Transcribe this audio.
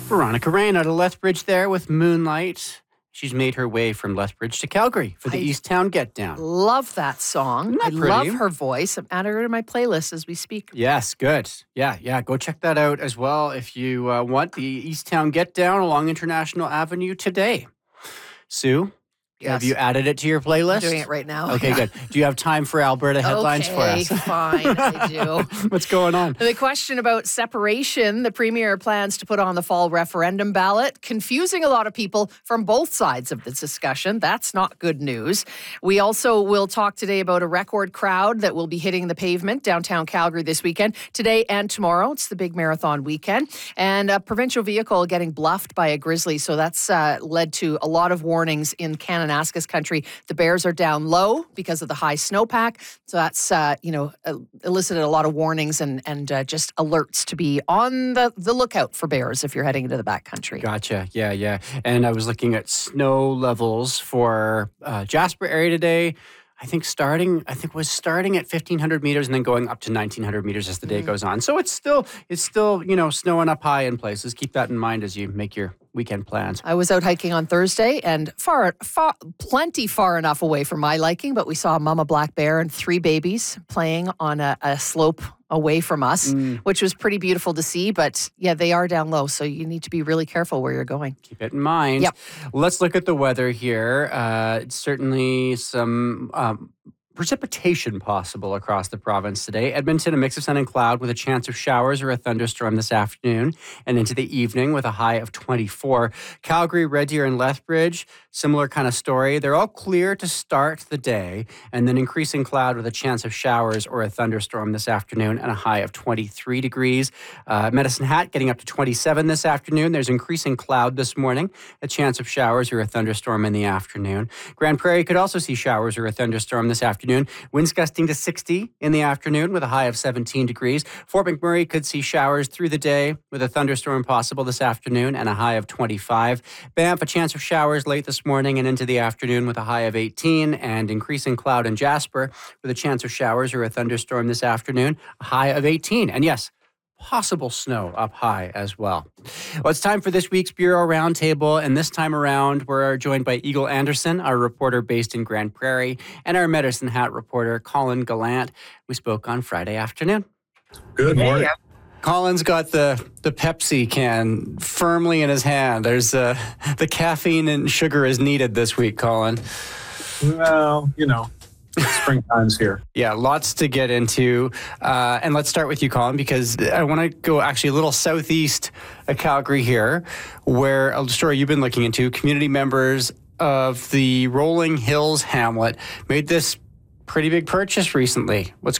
Veronica Rain out of Lethbridge there with Moonlight. She's made her way from Lethbridge to Calgary for the Easttown Get Down. Love that song. Isn't that I pretty? love her voice. I'm adding her to my playlist as we speak. Yes, good. Yeah. Go check that out as well if you want the Easttown Get Down along International Avenue today. Sue? Yes. Have you added it to your playlist? I'm doing it right now. Okay, good. Do you have time for Alberta headlines for us? Fine, I do. What's going on? The question about separation, the Premier plans to put on the fall referendum ballot, confusing a lot of people from both sides of this discussion. That's not good news. We also will talk today about a record crowd that will be hitting the pavement downtown Calgary this weekend, today and tomorrow. It's the big marathon weekend. And a provincial vehicle getting bluffed by a grizzly. So that's led to a lot of warnings in Kananaskis country. The bears are down low because of the high snowpack. So that's, elicited a lot of warnings and just alerts to be on the lookout for bears if you're heading into the backcountry. Gotcha. Yeah. And I was looking at snow levels for Jasper area today. I think was starting at 1,500 meters and then going up to 1,900 meters as the day goes on. So it's still snowing up high in places. Keep that in mind as you make your weekend plans. I was out hiking on Thursday and plenty far enough away from my liking, but we saw a mama black bear and 3 babies playing on a slope away from us, which was pretty beautiful to see. But yeah, they are down low, so you need to be really careful where you're going. Keep it in mind. Yep. Let's look at the weather here. Certainly some precipitation possible across the province today. Edmonton, a mix of sun and cloud with a chance of showers or a thunderstorm this afternoon and into the evening with a high of 24. Calgary, Red Deer, and Lethbridge, similar kind of story. They're all clear to start the day and then increasing cloud with a chance of showers or a thunderstorm this afternoon and a high of 23 degrees. Medicine Hat getting up to 27 this afternoon. There's increasing cloud this morning, a chance of showers or a thunderstorm in the afternoon. Grand Prairie could also see showers or a thunderstorm this afternoon. Winds gusting to 60 in the afternoon with a high of 17 degrees. Fort McMurray could see showers through the day with a thunderstorm possible this afternoon and a high of 25. Banff, a chance of showers late this morning and into the afternoon with a high of 18 and increasing cloud in Jasper with a chance of showers or a thunderstorm this afternoon, a high of 18. And yes, possible snow up high as well. Well, it's time for this week's Bureau Roundtable, and this time around, we're joined by Eagle Anderson, our reporter based in Grand Prairie, and our Medicine Hat reporter, Colin Gallant. We spoke on Friday afternoon. Good morning. Colin's got the Pepsi can firmly in his hand. There's the caffeine and sugar is needed this week, Colin. Well, springtime's here. Yeah, lots to get into. And let's start with you, Colin, because I want to go actually a little southeast of Calgary here, where a story you've been looking into, community members of the Rolling Hills hamlet made this pretty big purchase recently. What's